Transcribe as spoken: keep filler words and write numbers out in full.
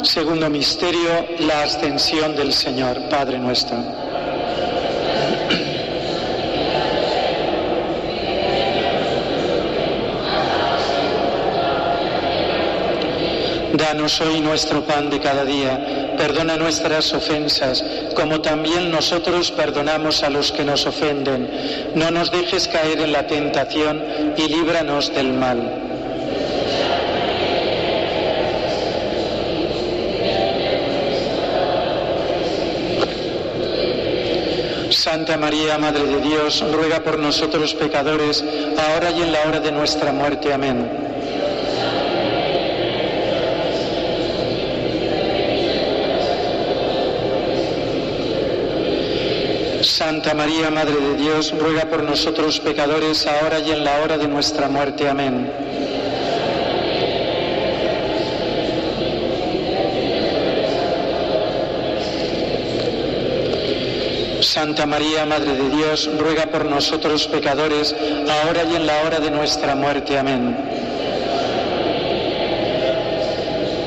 Segundo misterio, la ascensión del Señor. Padre nuestro. Danos hoy nuestro pan de cada día. Perdona nuestras ofensas, como también nosotros perdonamos a los que nos ofenden. No nos dejes caer en la tentación y líbranos del mal. Santa María, Madre de Dios, ruega por nosotros pecadores, ahora y en la hora de nuestra muerte. Amén. Santa María, Madre de Dios, ruega por nosotros pecadores, ahora y en la hora de nuestra muerte. Amén. Santa María, Madre de Dios, ruega por nosotros pecadores, ahora y en la hora de nuestra muerte. Amén.